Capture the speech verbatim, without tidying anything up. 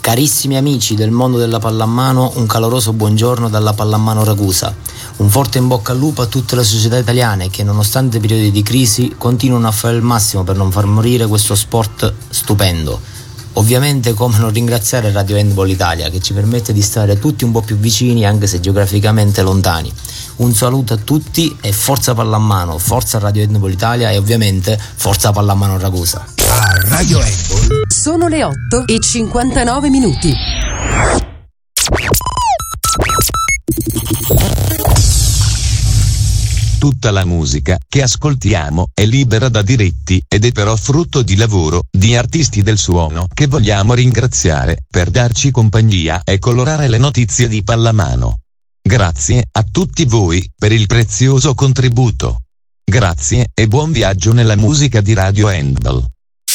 Carissimi amici del mondo della pallamano, un caloroso buongiorno dalla Pallamano Ragusa. Un forte in bocca al lupo a tutte le società italiane che, nonostante periodi di crisi, continuano a fare il massimo per non far morire questo sport stupendo. Ovviamente, come non ringraziare Radio Handball Italia, che ci permette di stare tutti un po' più vicini anche se geograficamente lontani. Un saluto a tutti e forza pallamano, forza Radio Handball Italia e ovviamente forza Pallamano Ragusa. A Radio Handball sono le otto e cinquantanove minuti. Tutta la musica che ascoltiamo è libera da diritti ed è però frutto di lavoro di artisti del suono che vogliamo ringraziare per darci compagnia e colorare le notizie di pallamano. Grazie a tutti voi per il prezioso contributo. Grazie e buon viaggio nella musica di Radio Handball.